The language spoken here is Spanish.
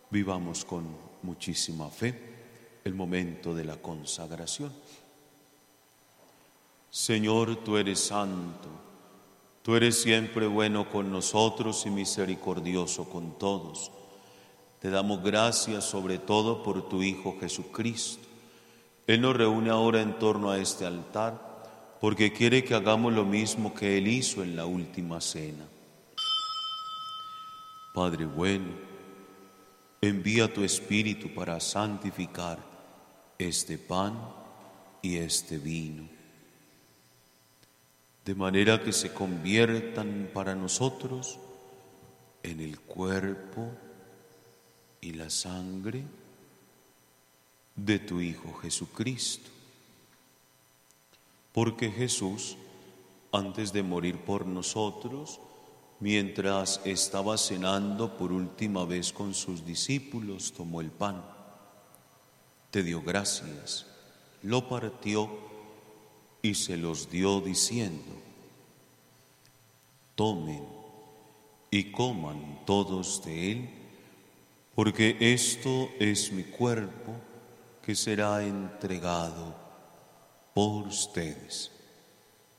Vivamos con muchísima fe el momento de la consagración. Señor, tú eres santo, tú eres siempre bueno con nosotros y misericordioso con todos. Te damos gracias sobre todo por tu Hijo Jesucristo. Él nos reúne ahora en torno a este altar porque quiere que hagamos lo mismo que Él hizo en la última cena. Padre bueno, envía tu Espíritu para santificar este pan y este vino, de manera que se conviertan para nosotros en el cuerpo y la sangre de tu Hijo Jesucristo. Porque Jesús, antes de morir por nosotros, mientras estaba cenando por última vez con sus discípulos, tomó el pan, te dio gracias, lo partió y se los dio diciendo: tomen y coman todos de él, porque esto es mi cuerpo que será entregado por ustedes.